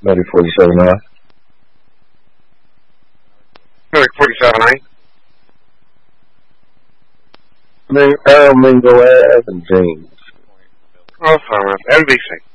Maybe 47I. Maybe 47A. Earl Mingo ass and jeans. Oh, sorry, NBC.